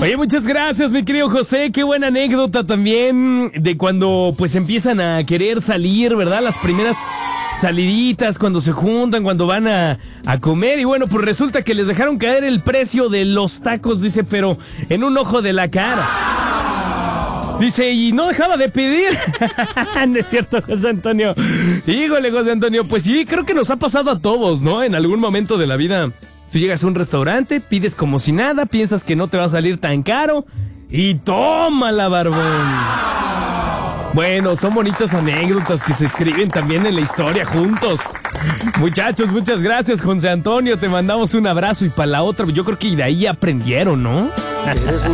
Oye, muchas gracias, mi querido José. Qué buena anécdota también de cuando pues empiezan a querer salir, ¿verdad? Las primeras saliditas, cuando se juntan, cuando van a comer. Y bueno, pues resulta que les dejaron caer el precio de los tacos, dice, pero en un ojo de la cara. Dice, y no dejaba de pedir. No es cierto, José Antonio. Híjole, José Antonio, pues sí, creo que nos ha pasado a todos, ¿no? En algún momento de la vida. Tú llegas a un restaurante, pides como si nada, piensas que no te va a salir tan caro y tómala, barbón. Bueno, son bonitas anécdotas que se escriben también en la historia juntos. Muchachos, muchas gracias, José Antonio. Te mandamos un abrazo y para la otra, yo creo que de ahí aprendieron, ¿no?